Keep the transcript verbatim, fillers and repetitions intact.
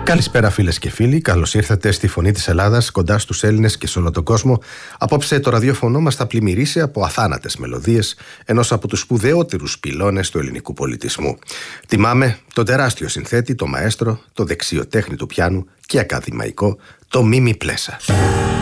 Καλησπέρα φίλες και φίλοι, καλώς ήρθατε στη Φωνή της Ελλάδας, κοντά στους Έλληνες και σε όλο τον κόσμο. Απόψε το ραδιόφωνο μας θα πλημμυρίσει από αθάνατες μελωδίες ενός από τους σπουδαιότερους πυλώνες του ελληνικού πολιτισμού. Τιμάμε τον τεράστιο συνθέτη, το μαέστρο, το δεξιοτέχνη του πιάνου και ακαδημαϊκό, το Μίμη Πλέσα.